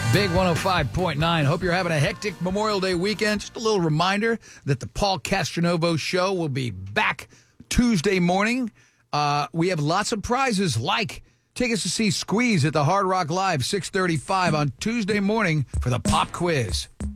Big 105.9. Hope you're having a hectic Memorial Day weekend. Just a little reminder that the Paul Castronovo Show will be back Tuesday morning. We have lots of prizes, like tickets to see Squeeze at the Hard Rock Live, 6:35 on Tuesday morning for the pop quiz.